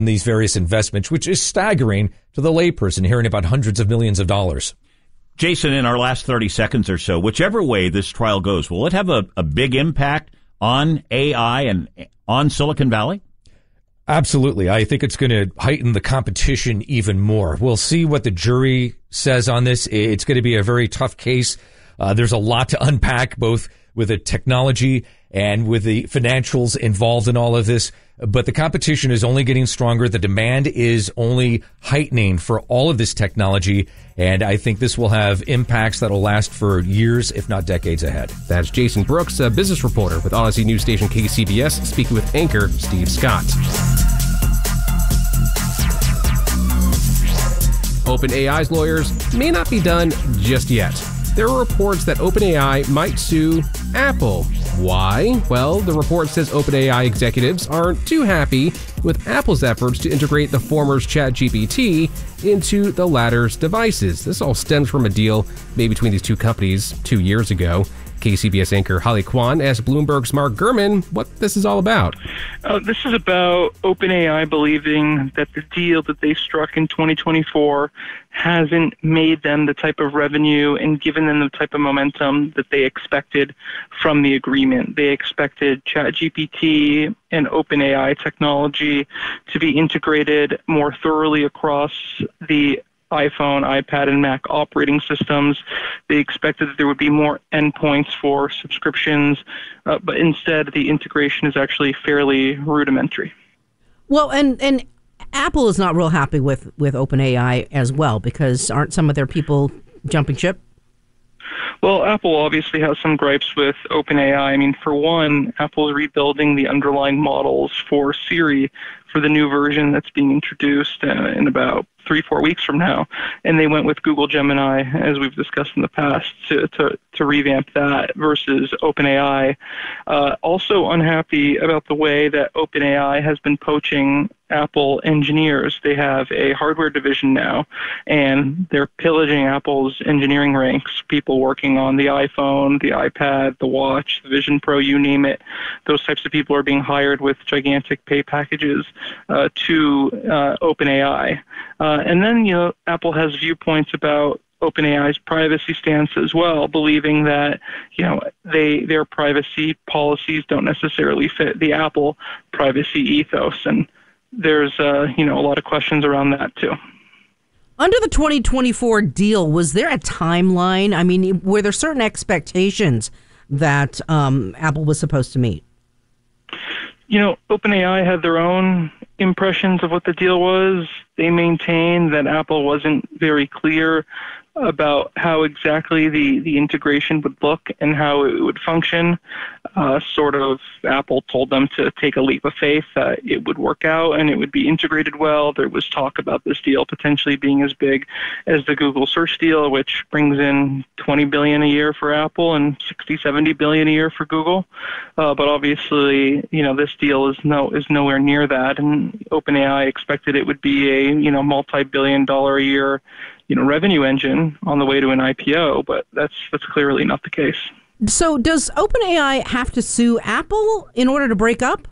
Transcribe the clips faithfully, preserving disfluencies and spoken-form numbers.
these various investments, which is staggering to the layperson hearing about hundreds of millions of dollars. Jason, in our last thirty seconds or so, whichever way this trial goes, will it have a, a big impact on A I and on Silicon Valley? Absolutely. I think it's going to heighten the competition even more. We'll see what the jury says on this. It's going to be a very tough case. Uh, there's a lot to unpack, both with the technology and with the financials involved in all of this. But the competition is only getting stronger. The demand is only heightening for all of this technology. And I think this will have impacts that will last for years, if not decades ahead. That's Jason Brooks, a business reporter with Odyssey News Station K C B S, speaking with anchor Steve Scott. OpenAI's lawyers may not be done just yet. There are reports that OpenAI might sue Apple. Why? Well, the report says OpenAI executives aren't too happy with Apple's efforts to integrate the former's ChatGPT into the latter's devices. This all stems from a deal made between these two companies two years ago. K C B S anchor Holly Kwan asked Bloomberg's Mark Gurman what this is all about. Uh, this is about OpenAI believing that the deal that they struck in twenty twenty-four hasn't made them the type of revenue and given them the type of momentum that they expected from the agreement. They expected ChatGPT and OpenAI technology to be integrated more thoroughly across the iPhone, iPad, and Mac operating systems. They expected that there would be more endpoints for subscriptions, uh, but instead the integration is actually fairly rudimentary. Well, and, and Apple is not real happy with, with OpenAI as well, because aren't some of their people jumping ship? Well, Apple obviously has some gripes with OpenAI. I mean, for one, Apple is rebuilding the underlying models for Siri for the new version that's being introduced uh, in about three, four weeks from now. And they went with Google Gemini, as we've discussed in the past, to, to, to revamp that versus OpenAI. Uh, also unhappy about the way that OpenAI has been poaching Apple engineers. They have a hardware division now, and they're pillaging Apple's engineering ranks, people working on the iPhone, the iPad, the Watch, the Vision Pro, you name it. Those types of people are being hired with gigantic pay packages uh, to uh, OpenAI. Uh, and then, you know, Apple has viewpoints about OpenAI's privacy stance as well, believing that, you know, they their privacy policies don't necessarily fit the Apple privacy ethos. And there's, uh, you know, a lot of questions around that, too. Under the twenty twenty-four deal, was there a timeline? I mean, were there certain expectations that um, Apple was supposed to meet? You know, OpenAI had their own impressions of what the deal was. They maintained that Apple wasn't very clear about how exactly the, the integration would look and how it would function. Uh, sort of, Apple told them to take a leap of faith that it would work out and it would be integrated well. There was talk about this deal potentially being as big as the Google search deal, which brings in twenty billion dollars a year for Apple and sixty, seventy billion dollars a year for Google. Uh, but obviously, you know, this deal is no is nowhere near that, and OpenAI expected it would be a, you know, multi-billion dollar a year, you know, revenue engine on the way to an I P O, but that's that's clearly not the case. So does OpenAI have to sue Apple in order to break up?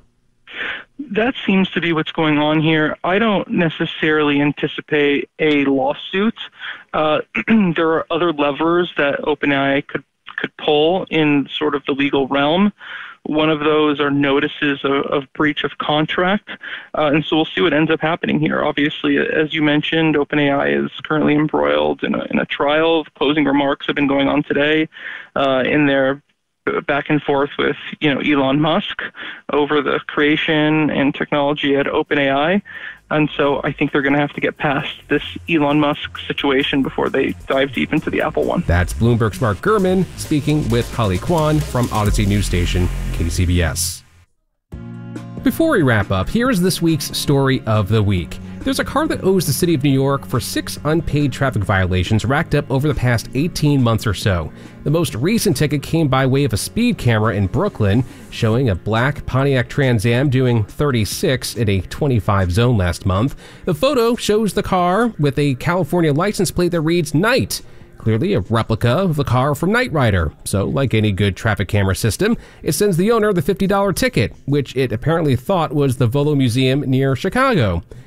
That seems to be what's going on here. I don't necessarily anticipate a lawsuit. Uh, there are other levers that OpenAI could could pull in sort of the legal realm. One of those are notices of, of breach of contract. Uh, and so we'll see what ends up happening here. Obviously, as you mentioned, OpenAI is currently embroiled in a, in a trial. The closing remarks have been going on today uh, in their back and forth with, you know, Elon Musk over the creation and technology at OpenAI. And so I think they're going to have to get past this Elon Musk situation before they dive deep into the Apple one. That's Bloomberg's Mark Gurman speaking with Holly Kwan from Odyssey News Station K C B S. Before we wrap up, here is this week's story of the week. There's a car that owes the city of New York for six unpaid traffic violations racked up over the past eighteen months or so. The most recent ticket came by way of a speed camera in Brooklyn, showing a black Pontiac Trans Am doing thirty-six in a twenty-five zone last month. The photo shows the car with a California license plate that reads Night. Clearly a replica of the car from Knight Rider. So, like any good traffic camera system, it sends the owner the fifty dollars ticket, which it apparently thought was the Volo Museum near Chicago.